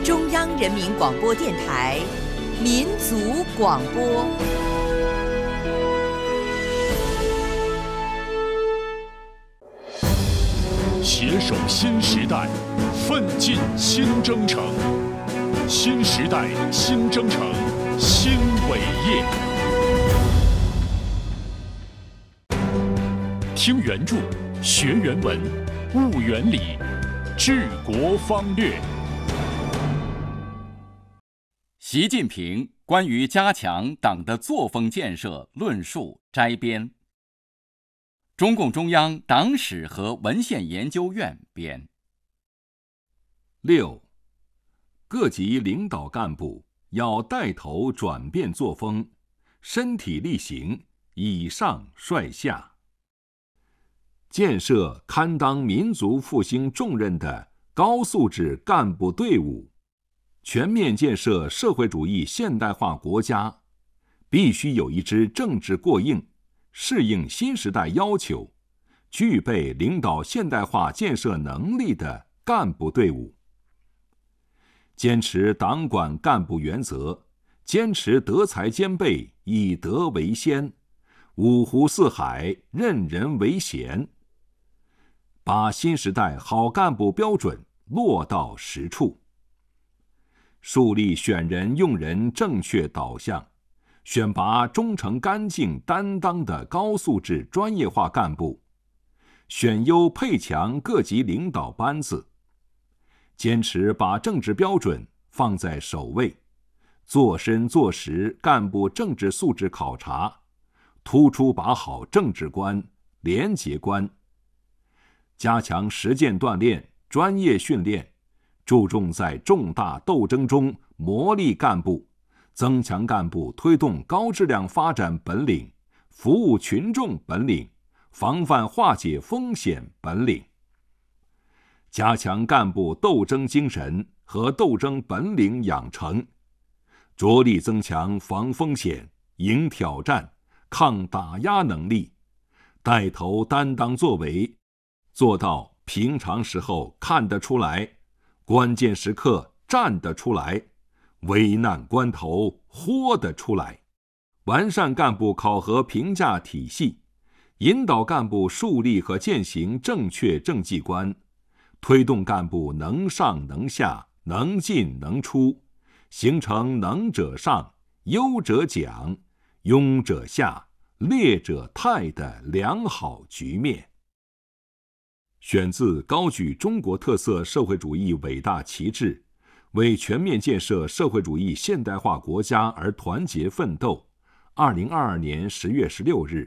中央人民广播电台民族广播。 携手新时代，奋进新征程。新时代，新征程，新伟业。听原著，学原文，悟原理，治国方略。 习近平关于加强党的作风建设论述摘编。中共中央党史和文献研究院编。 6. 各级领导干部要带头转变作风，身体力行，以上率下，建设堪当民族复兴重任的高素质干部队伍，全面建设社会主义现代化国家，必须有一支政治过硬、适应新时代要求、具备领导现代化建设能力的干部队伍。坚持党管干部原则，坚持德才兼备，以德为先，五湖四海，任人唯贤，把新时代好干部标准落到实处，树立选人用人正确导向，选拔忠诚干净担当的高素质专业化干部，选优配强各级领导班子，坚持把政治标准放在首位，做深做实干部政治素质考察，突出把好政治观、廉洁观，加强实践锻炼、专业训练，注重在重大斗争中磨砺干部，增强干部推动高质量发展本领、服务群众本领、防范化解风险本领，加强干部斗争精神和斗争本领养成，着力增强防风险、迎挑战、抗打压能力，带头担当作为，做到平常时候看得出来，关键时刻站得出来，危难关头豁得出来，完善干部考核评价体系，引导干部树立和践行正确政绩观，推动干部能上能下、能进能出，形成能者上、优者奖、庸者下、劣者汰的良好局面。选自高举中国特色社会主义伟大旗帜，为全面建设社会主义现代化国家而团结奋斗，2022年10月16日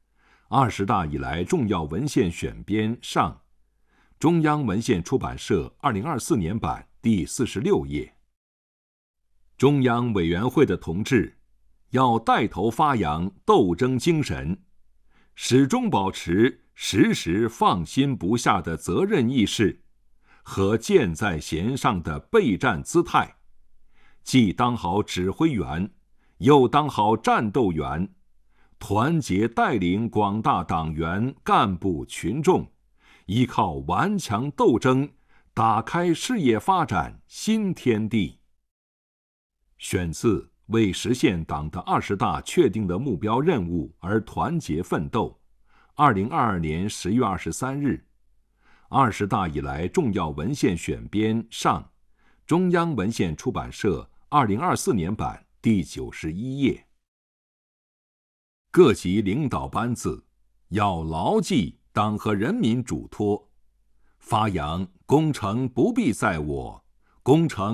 ，20大以来重要文献选编上，中央文献出版社2024年版第46页。中央委员会的同志要带头发扬斗争精神，始终保持时时放心不下的责任意识和箭在弦上的备战姿态，既当好指挥员，又当好战斗员，团结带领广大党员干部群众，依靠顽强斗争，打开事业发展新天地。选自为实现党的20大确定的目标任务而团结奋斗，2022年10月23日，20大以来重要文献选编上，中央文献出版社2024年版第91页。各级领导班子要牢记党和人民嘱托，发扬工程不必在我，工程